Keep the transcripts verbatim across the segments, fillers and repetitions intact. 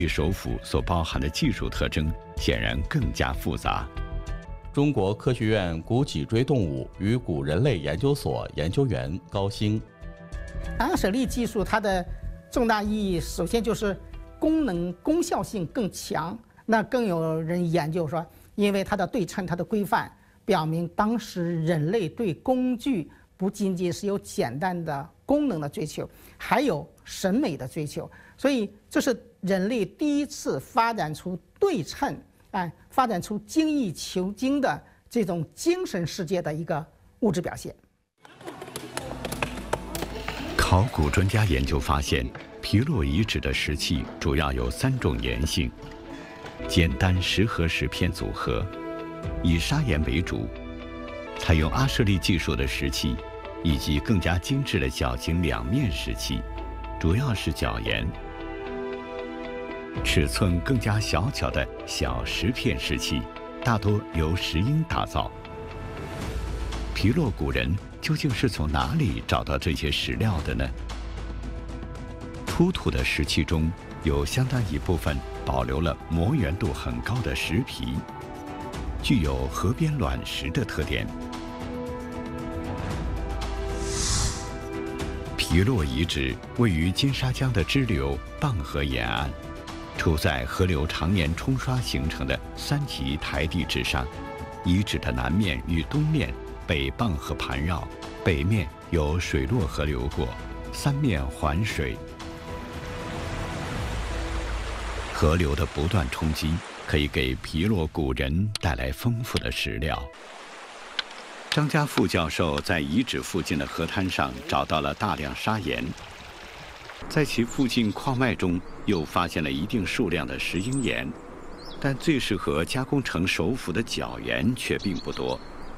手斧所包含的技术特征显然更加复杂。 中国科学院古脊椎动物与古人类研究所研究员高兴。 阿舍利技术它的重大意义，首先就是功能功效性更强。那更有人研究说，因为它的对称、它的规范，表明当时人类对工具不仅仅是有简单的功能的追求，还有审美的追求。所以这是人类第一次发展出对称，哎，发展出精益求精的这种精神世界的一个物质表现。 考古专家研究发现，皮洛遗址的石器主要有三种岩性：简单石核石片组合，以砂岩为主，采用阿舍利技术的石器，以及更加精致的小型两面石器，主要是角岩。尺寸更加小巧的小石片石器，大多由石英打造。皮洛古人究竟是从哪里找到这些石料的呢？出土的石器中有相当一部分保留了磨圆度很高的石皮，具有河边卵石的特点。皮洛遗址位于金沙江的支流蚌河沿岸，处在河流常年冲刷形成的三级台地之上。遗址的南面与东面被蚌河盘绕，北面有水洛河流过，三面环水。河流的不断冲击可以给皮洛古人带来丰富的石料。张家副教授在遗址附近的河滩上找到了大量砂岩，在其附近矿脉中又发现了一定数量的石英岩，但最适合加工成手斧的角岩却并不多。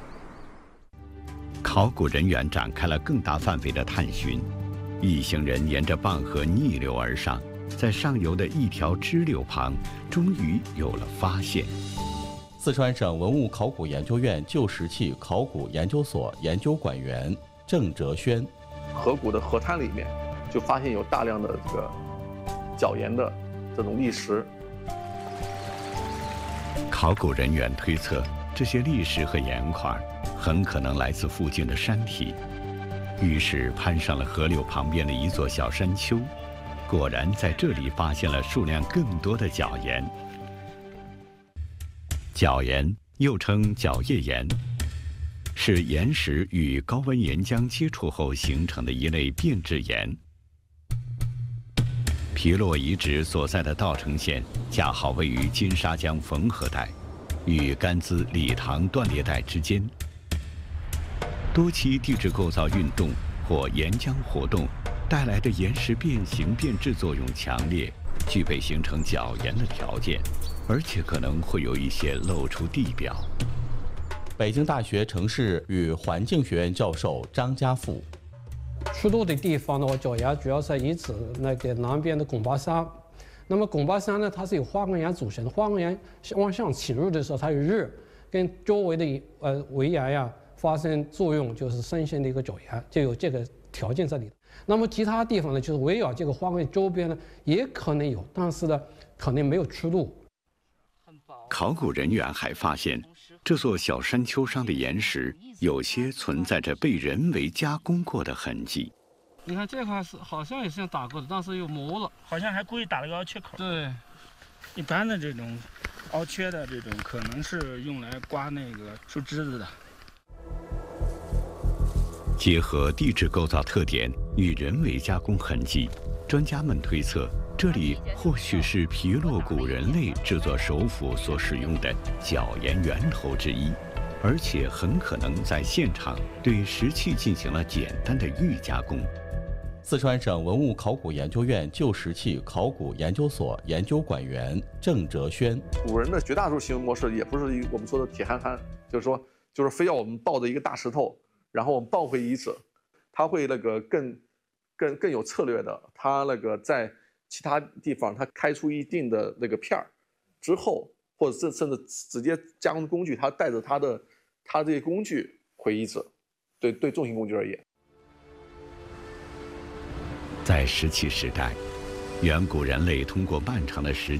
考古人员展开了更大范围的探寻，一行人沿着蚌河逆流而上，在上游的一条支流旁，终于有了发现。 四川省文物考古研究院旧石器考古研究所研究馆员郑哲轩： 河谷的河滩里面就发现有大量的这个角岩的这种砾石。 考古人员推测，这些砾石和岩块很可能来自附近的山体，于是攀上了河流旁边的一座小山丘，果然在这里发现了数量更多的角岩。角岩又称角叶岩，是岩石与高温岩浆接触后形成的一类变质岩。皮洛遗址所在的稻城县恰好位于金沙江缝合带与甘孜理塘断裂带之间，多期地质构造运动或岩浆活动带来的岩石变形变质作用强烈，具备形成角岩的条件，而且可能会有一些露出地表。 北京大学城市与环境学院教授张家富： 出土的地方的话，角岩主要是遗址那个南边的拱巴山。那么拱巴山呢，它是由花岗岩组成的，花岗岩往上侵入的时候，它有热，跟周围的呃围岩呀发生作用，就是生成的一个角岩，就有这个条件在里头。那么其他地方呢，就是围绕这个花岗岩周边呢，也可能有，但是呢，可能没有出土。 考古人员还发现，这座小山丘上的岩石有些存在着被人为加工过的痕迹。 你看这块是好像也是像打过的，但是又磨了， 好像还故意打了个凹缺口。 对， 一般的这种凹缺的这种，可能是用来刮那个树枝子的。 结合地质构造特点与人为加工痕迹，专家们推测，这里或许是皮洛古人类制作手斧所使用的角岩源头之一，而且很可能在现场对石器进行了简单的预加工。 四川省文物考古研究院旧石器考古研究所研究馆员郑哲轩： 古人的绝大多数行为模式也不是一我们说的铁憨憨，就是说，就是非要我们抱着一个大石头，然后我们抱回遗址，他会那个更、更、更有策略的，他那个在其他地方他开出一定的那个片儿之后，或者甚甚至直接加工工具，他带着他的他这些工具回遗址，对对重型工具而言。 在石器时代，远古人类通过漫长的时